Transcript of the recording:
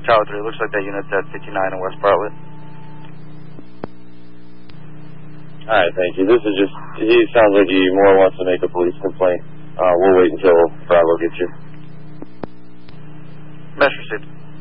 Tower 3, looks like that unit's at 59 in West Bartlett. Alright, thank you. This is just, he sounds like he more wants to make a police complaint. We'll wait until Bravo gets you. Mesh received.